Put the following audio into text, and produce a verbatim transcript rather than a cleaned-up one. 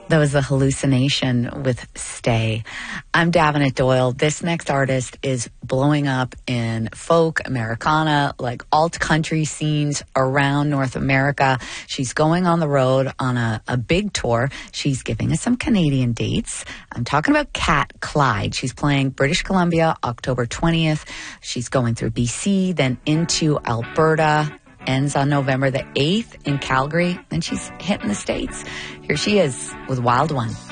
That was The Hallucination with Stay. I'm Davenant Doyle. This next artist is blowing up in folk, Americana, like alt country scenes around North America. She's going on the road on a, a big tour. She's giving us some Canadian dates. I'm talking about Kat Clyde. She's playing British Columbia October twentieth. She's going through B C, then into Alberta. Ends on November the eighth in Calgary. Then she's hitting the States. Here she is with Wild One.